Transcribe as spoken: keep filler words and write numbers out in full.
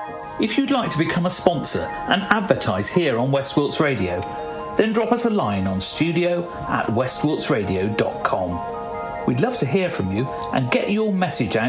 If you'd like to become a sponsor and advertise here on West Wilts Radio, then drop us a line on studio at west wilts radio dot com. We'd love to hear from you and get your message out